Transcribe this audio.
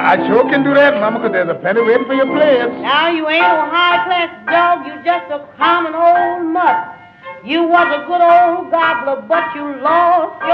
I sure can do that, Mama, because there's a plenty waiting for your place. Now, you ain't no high-class dog. You just a common old mutt. You was a good old gobbler, but you lost